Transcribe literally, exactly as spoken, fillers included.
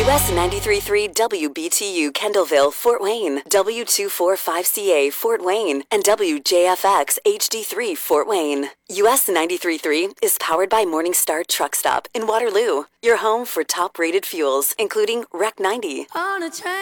U S ninety-three point three W B T U Kendallville, Fort Wayne, W two forty-five C A Fort Wayne, and W J F X H D three Fort Wayne. U S ninety-three point three is powered by Morningstar Truck Stop in Waterloo, your home for top-rated fuels, including R E C ninety. On a train.